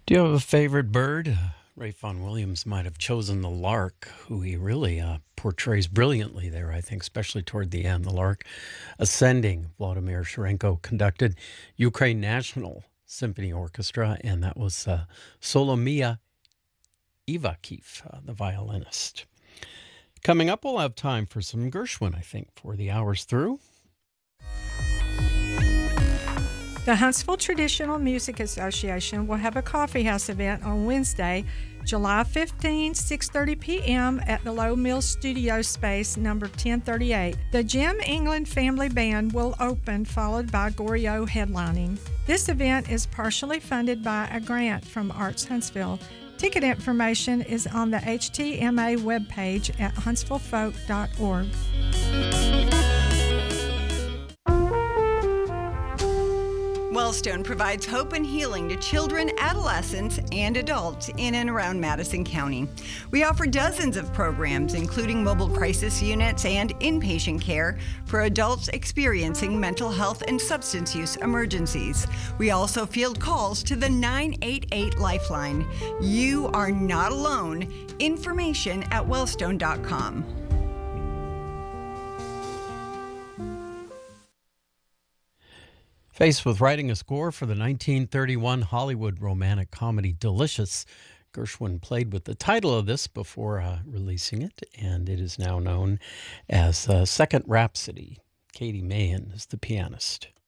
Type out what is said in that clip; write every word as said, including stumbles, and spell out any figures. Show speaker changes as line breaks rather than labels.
Do you have a favorite bird? Uh, Ray Vaughan Williams might have chosen the lark, who he really uh, portrays brilliantly there, I think, especially toward the end. The lark ascending. Vladimir Sharenko conducted Ukraine National Symphony Orchestra, and that was uh, Solomia Ivakiv, uh, the violinist. Coming up, we'll have time for some Gershwin, I think, for the hours through.
The Huntsville Traditional Music Association will have a coffee house event on Wednesday, July fifteenth, six thirty p.m. at the Low Mill Studio Space, number ten thirty-eight. The Jim England Family Band will open, followed by Goryeo headlining. This event is partially funded by a grant from Arts Huntsville. Ticket information is on the H T M A webpage at huntsville folk dot org.
Wellstone provides hope and healing to children, adolescents, and adults in and around Madison County. We offer dozens of programs, including mobile crisis units and inpatient care for adults experiencing mental health and substance use emergencies. We also field calls to the nine eight eight Lifeline. You are not alone. Information at wellstone dot com.
Faced with writing a score for the nineteen thirty-one Hollywood romantic comedy Delicious, Gershwin played with the title of this before uh, releasing it, and it is now known as uh, Second Rhapsody. Katie Mahan is the pianist.